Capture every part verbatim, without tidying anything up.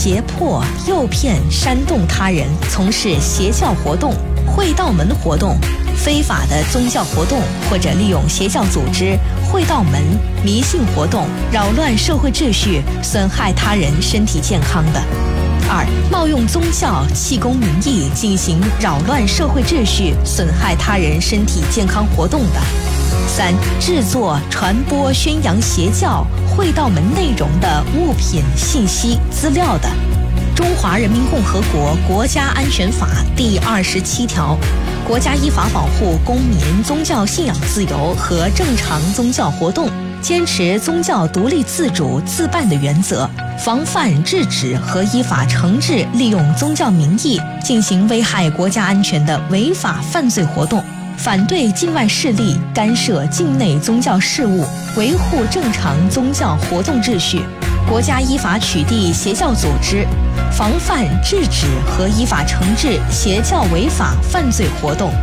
胁迫、诱骗、煽动他人从事邪教活动、会道门活动、非法的宗教活动，或者利用邪教组织、会道门、迷信活动扰乱社会秩序、损害他人身体健康的；二、冒用宗教、气功名义进行扰乱社会秩序、损害他人身体健康活动的；三、制作、传播、宣扬邪教、会道门内容的物品、信息、资料的。中华人民共和国国家安全法第二十七条，国家依法保护公民宗教信仰自由和正常宗教活动，坚持宗教独立自主自办的原则，防范制止和依法惩治利用宗教名义进行危害国家安全的违法犯罪活动，反对境外势力干涉境内宗教事务，维护正常宗教活动秩序。国家依法取缔邪教组织，防范制止和依法惩治邪教违法犯罪活动。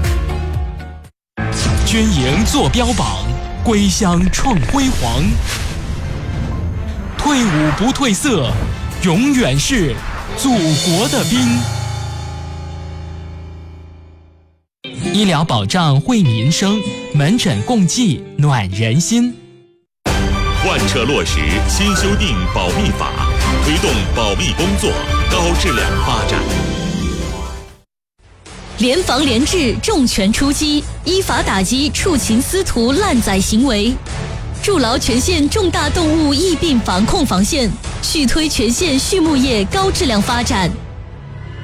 军营坐标榜，归乡创辉煌。退伍不褪色，永远是祖国的兵。医疗保障惠民生，门诊共济暖人心。 贯彻落实新修订保密法，推动保密工作高质量发展。 联防联治，重拳出击，依法打击畜禽私屠滥宰行为，筑牢全县重大动物疫病防控防线，续推全县畜牧业高质量发展。